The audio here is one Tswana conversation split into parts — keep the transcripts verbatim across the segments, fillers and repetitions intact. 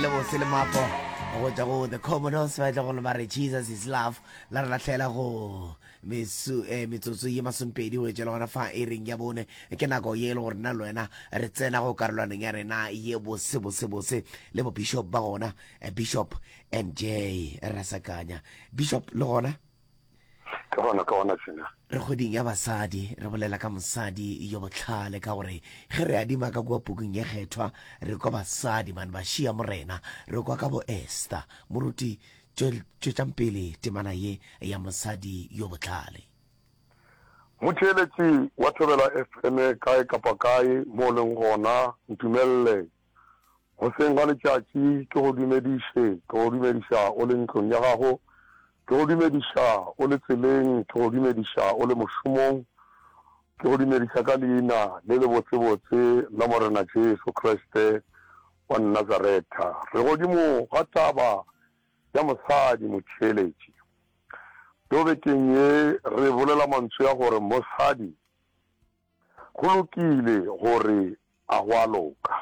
le bose le mapo go tja go the Commodores ba tla go le bare Jesus is love la re latlhela go mesu eh metsotso ye masompedi go tjela gona fa e reng ya bone ke nako ye le gore nna le wena re tsena go karolwaneng ya rena ye bose bose bose le bo bishop ba gona Bishop M J Rasakanya. Bishop le gona ka bona ka bona tsena re goding ya basadi re bolela ka mosadi yo botlhale ka gore ge re adima ka kwa pukung ye kgethwa re kwa basadi man ba shia morena re kwa ka bo Esther moruti tšwetšampele temana ye ya mosadi yo botlhale. motheletši wa thobela F M kae kapa kae mo leng gona ntumelle go seng ga letšatši ke go dumediše ke go dumediša o le ntlong ya gago ke go dumediša o le tseleng ke go dumediša o le mošomong ke go dumediša ka leina le le botsebotse la morena Jesu Kriste wa Nazareta. Re godimo ga taba ya mosadi motheletši tobekeng ye re bolela mantswe ya gore mosadi go lokile gore a go a loka.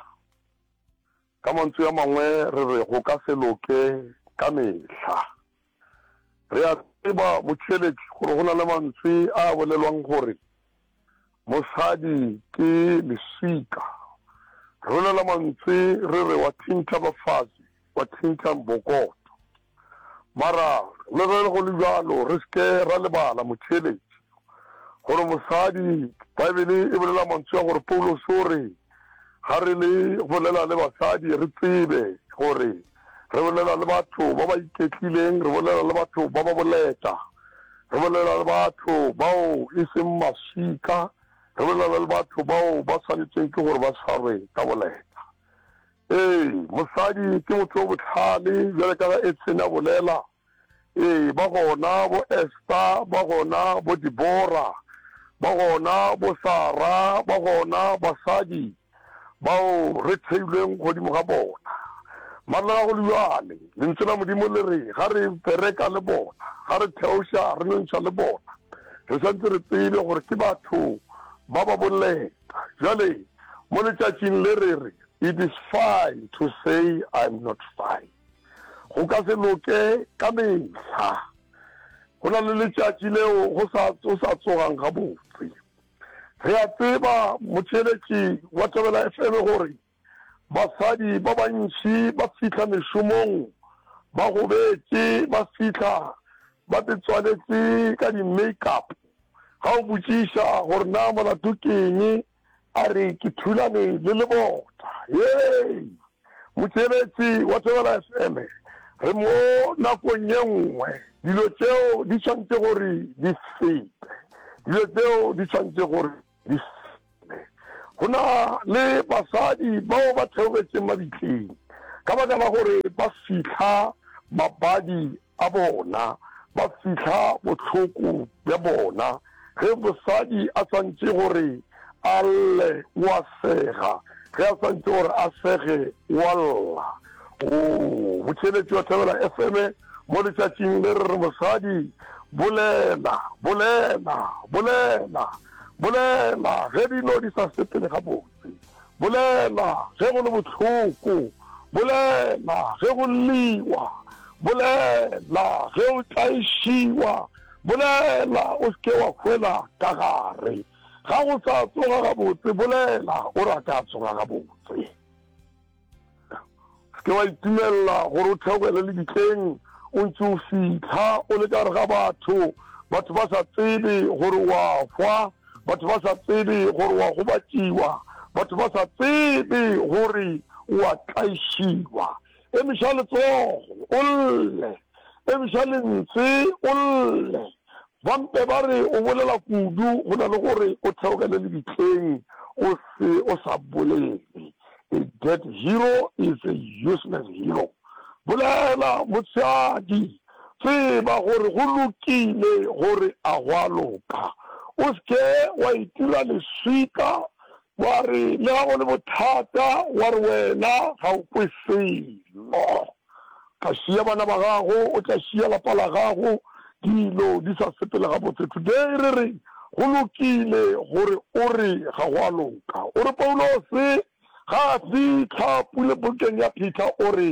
Ka mantswe ya mangwe re re go ka se loke ka mehla. Re a tseba motheletši gore go na le mantswe a bolelwang gore mosadi ke leswika. Re bolela mantswe re re wa thinta bafazi wa thinta bokoto. Mara le re go le jalo re ske ra lebala motheletši gore mosadi Baebele e bolela mantswe ya gore Paulo sore ga re le bolela le basadi re tsebe gore re bolela le batho ba ba iketlileng re bolela le batho ba ba boleta re bolela le batho bao e seng masika re bolela le batho bao ba tshwanetseng ke gore ba tshwarwe ka boleta. Ee mosadi ke motho o botlhale jale ka e tsena bolela ee ba gona bo Esther ba gona bo Deborah ba gona bo Sarah ba gona basadi bao re theilweng godimo ga bona. Mala go lwane le ntsela modimo le re ga re bereka le bona ga re theosha re ntsha le bona re santse re tsebe gore ke batho ba ba boleta. Jale mo letšatšing le re re it is fine to say I'm not fine. Go ka se loke ka mehla go na le letšatši leo go sa tsogang ga botse. Re a tseba motheletši wa thobela F M gore basadi ba bantši ba fitlha mešomong ba gobetse ba fitlha ba tetswanetse ka di-makeup ga o botšiša gore na molato keng a re ke thulane le lebota. Ye motheletši wa thobela F M re mo nakong ye nngwe dilo tšeo di tshwantse gore di fete dilo tšeo di tshwantse gore di fete. Go na le basadi bao ba theogetseng mabitleng ka baka la gore ba fitlha mabadi a bona ba fitlha botlhoko bja bona ge mosadi a tshwantse gore a lle o a sega ge a tshwantse gore a sege wa lla. o motheletši wa thobela F M mo letšatšing le re re mosadi bolela bolela bolela bolela ge dilo di sa sepele gabotse bolela ge go le botlhoko bolela ge go liwa bolela ge o tlaišiwa bolela o seke wa hwela ka gare ga go sa tsoga gabotse bolela o ra ka tsoga gabotse. Ke wa itumella gore o theogele le ditleng o ntse o fitlha o le ka re ga batho batho ba sa tsebe gore wa hwa batho ba sa tsebe gore wa gobatsiwa batho ba sa tsebe gore wa tlaišiwa. E mešha letsogo o lle e mešha lentse o lle bampe ba re o bolela kudu go na le gore o theogele le ditleng o se o sa bolele. A dead hero is a useless hero. Bolela motshadi tseba gore go lokile gore a go a loka o seke wa itira leswika wa re le ga go le bothata wa re wena ga o kwe selo ka šia bana ba gago o tla šia lapa la gago dilo di sa sepele gabotse. Today re re go lokile gore o re ga go a loka o re Paulose ga fitlha pule bukeng ya Peter o re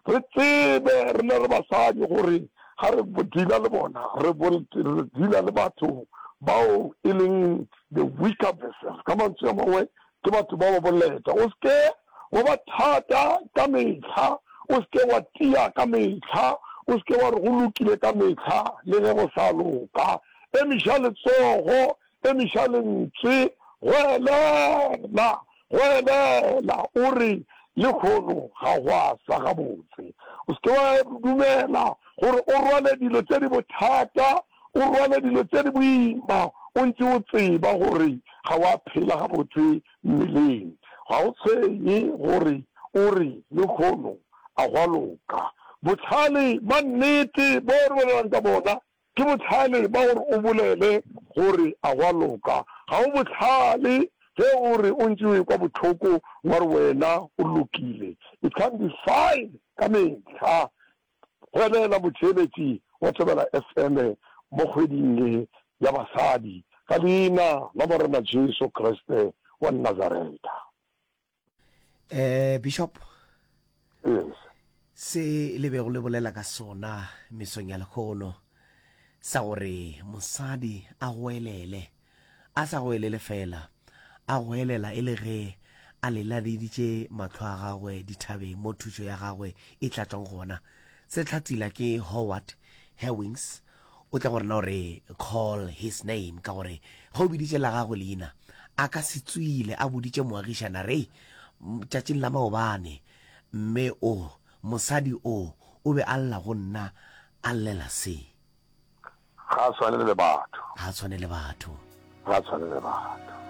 re tsebe re le re basadi gore ga re dila le bona re dila le batho bao e leng the weaker vessels ka mantswe a mangwe ke batho ba ba boleta o ske wa ba thata ka metlha o ske wa tia ka metlha o ske wa re go lokile ka metlha le ge go sa loka e mešha letsogo e mešha lentswe goelela goelela o re le kgono ga go a sa gabotse o ske wa dumela gore o rwale dilo tse di bothata o rwale dilo tse di boima o ntse o tseba gore ga wa phela gabotse mmeleng ga o tshwenye gore o re le kgono a go loka botlhale ba nnete bo re bolelang ka bona ke botlhale ba gore o bolele gore a go loka ga o botlhale ge o re o ntse kwa botlhoko wa re wena o lokile it can be fine ka metlha goelela motheletši wa Thobela F M mo kgweding ya basadi ka leina la morena Jesu Kriste wa Nazareta. eh Bishop Yes. se le be go le bolela ka sona mesong ya lekgono sa gore mosadi a goelele a sa goelele fela a goelela e le ge a le ladiditše matlho a gagwe dithabeng mo thušo ya gagwe e tlatswang gona se tlhatsila ke Howard Hewings o tla gore na gore call his name ka gore ga o biditše la gagwe leina a ka se tswile a boditše moagišana re tšatšing la maobane mme o mosadi o o be a lla go nna a llela se Ga tshwane le batho ga tshwane le batho ga tshwane le batho